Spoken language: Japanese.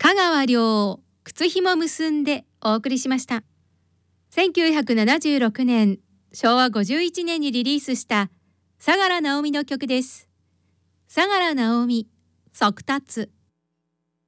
香川亮靴ひも結んでお送りしました。1976年昭和51年にリリースした相良直美の曲です。相良直美速達。